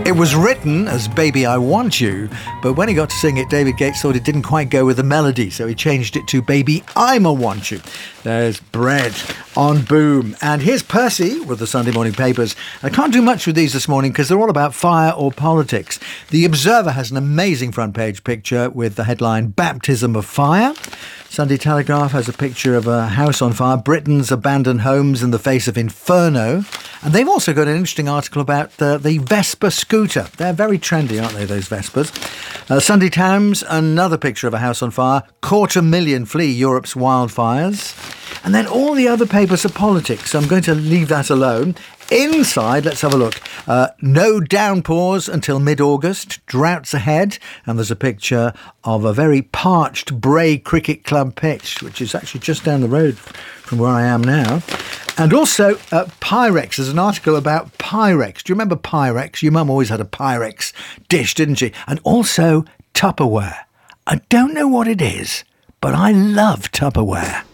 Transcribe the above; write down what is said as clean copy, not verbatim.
It was written as Baby I Want You, but when he got to sing it, David Gates thought it didn't quite go with the melody, so he changed it to Baby I'ma Want You. There's Bread on Boom. And here's Percy with the Sunday morning papers. I can't do much with these this morning because they're all about fire or politics. The Observer has an amazing front page picture with the headline Baptism of Fire. Sunday Telegraph has a picture of a house on fire, Britain's abandoned homes in the face of inferno. And they've also got an interesting article about the Vespa scooter. They're very trendy, aren't they, those Vespas? Sunday Times, another picture of a house on fire, 250,000 flee Europe's wildfires. And then all the other papers are politics, so I'm going to leave that alone. Inside, let's have a look. No downpours until mid-August, droughts ahead, and there's a picture of a very parched Bray Cricket Club pitch, which is actually just down the road from where I am now. And also Pyrex. There's an article about Pyrex. Do you remember Pyrex? Your mum always had a Pyrex dish, didn't she? And also Tupperware. I don't know what it is, but I love Tupperware.